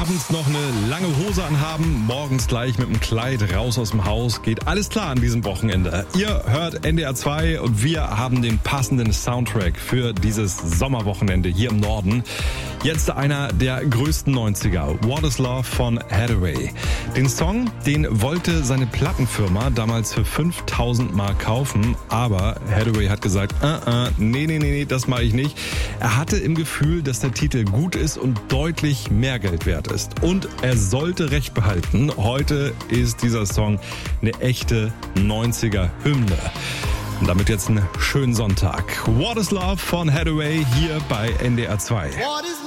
abends noch eine lange Hose anhaben, morgens gleich mit dem Kleid raus aus dem Haus. Geht alles klar an diesem Wochenende. Ihr hört NDR 2 und wir haben den passenden Soundtrack für dieses Sommerwochenende hier im Norden. Jetzt einer der größten 90er, What is Love von Hathaway. Den Song, den wollte seine Plattenfirma damals für 5.000 Mark kaufen, aber Hathaway hat gesagt, nee, das mache ich nicht. Er hatte im Gefühl, dass der Titel gut ist und deutlich mehr Geld wert ist. Und er sollte recht behalten. Heute ist dieser Song eine echte 90er-Hymne. Und damit jetzt einen schönen Sonntag. What is Love von Hathaway hier bei NDR 2.